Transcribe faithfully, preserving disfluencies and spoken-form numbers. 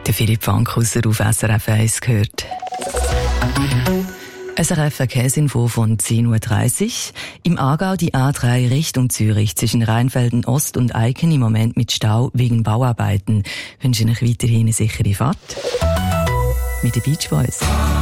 Der Philipp Fankhauser auf S R F eins gehört. S R F Verkehrsinfo von zehn Uhr dreißig. Im Aargau die A drei Richtung Zürich zwischen Rheinfelden Ost und Eiken im Moment mit Stau wegen Bauarbeiten. Wünsche euch weiterhin eine sichere Fahrt. Mit den Beach Boys.